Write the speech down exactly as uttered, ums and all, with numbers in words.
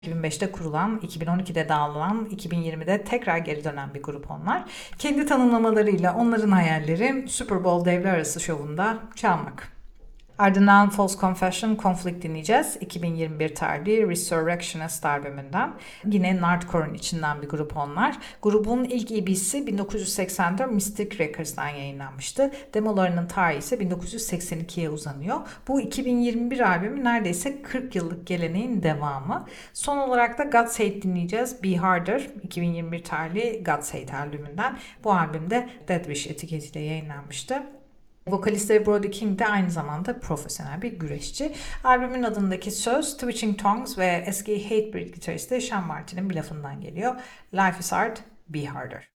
iki bin beşte kurulan, iki bin on ikide dağılan, iki bin yirmide tekrar geri dönen bir grup onlar. Kendi tanımlamalarıyla onların hayalleri Super Bowl devler arası şovunda çalmak. Ardından False Confession, Conflict dinleyeceğiz. iki bin yirmi bir tarihli Resurrectionist albümünden. Yine Nardcore'un içinden bir grup onlar. Grubun ilk E B'si bin dokuz yüz seksen dört Mystic Records'dan yayınlanmıştı. Demolarının tarihi ise bin dokuz yüz seksen ikiye uzanıyor. Bu iki bin yirmi bir albümü neredeyse kırk yıllık geleneğin devamı. Son olarak da God's Hate dinleyeceğiz. Be Harder, iki bin yirmi bir tarihli God's Hate albümünden. Bu albümde Dead Wish etiketiyle yayınlanmıştı. Vokalistleri Brody King de aynı zamanda profesyonel bir güreşçi. Albümün adındaki söz Twitching Tongues ve eski Hatebreed gitaristi Sean Martin'in bir lafından geliyor. Life is hard, be harder.